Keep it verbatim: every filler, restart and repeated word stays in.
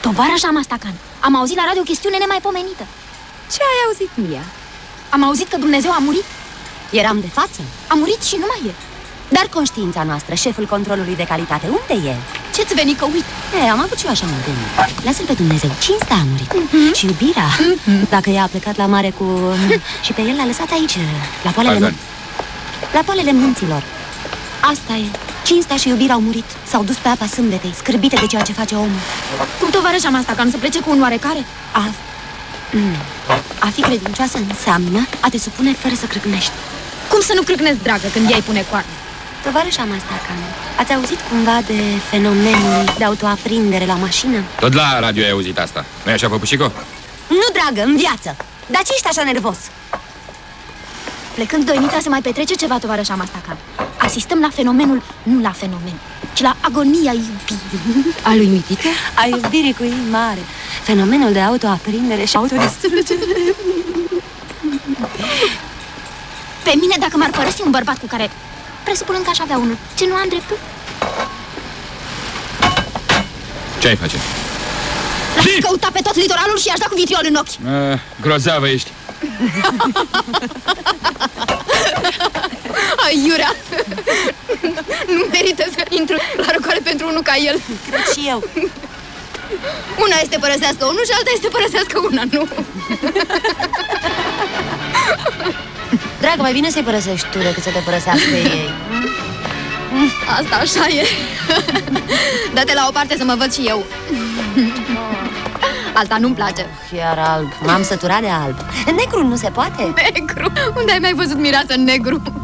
Tovarășa Mastacan, am auzit la radio o chestiune nemaipomenită. Ce ai auzit, Mia? Am auzit că Dumnezeu a murit. Eram de față. A murit și nu mai e. Dar conștiința noastră, șeful controlului de calitate, unde e? Ce-ți veni că uit? E, am avut și eu așa mă gândit. Lasă-l pe Dumnezeu, cinstea a murit. mm-hmm. Și iubirea, mm-hmm. dacă ea a plecat la mare cu... și pe el l-a lăsat aici, la poalele, la poalele munților. Asta e. Cinstea și iubirea au murit. S-au dus pe apa sâmbetei, scârbite de ceea ce face omul. Cum tovarășa Mastacan să plece cu un oarecare? A... Mm. A fi credincioasă înseamnă a te supune fără să crâcnești. Cum să nu crâcnesc, dragă, când ea îi pune coarne? Tovarășa Mastacan, ați auzit cumva de fenomenul de autoaprindere la mașină? Tot la radio ai auzit asta. Nu-i așa, păpușico? Nu, dragă, în viață. Dar ce ești așa nervos? Plecând Doinița se mai petrece ceva, tovarășa Mastacan. Asistăm la fenomenul, nu la fenomen, ci la agonia iubirii. A lui Mitică? A iubirii cu ei mare. Fenomenul de autoaprindere și autodistrugere. Pe mine, dacă m-ar părăsi un bărbat cu care, presupunând că aș avea unul, ce nu am dreptul? Ce ai face? L-aș căuta pe tot litoralul și i-aș da cu vitriol în ochi. A, grozavă ești. Aiurea! Nu merită să intru la răcoare pentru unul ca el. Cred și eu. Una este părăsească unul și alta este părăsească una, nu? Dragă, mai bine să-i părăsești tu decât să te părăsească ei. Asta așa e. Dă-te la o parte să mă văd și eu. Alta nu-mi place. Iar alb. M-am săturat de alb. Negru nu se poate. Negru? Unde ai mai văzut mireasă negru?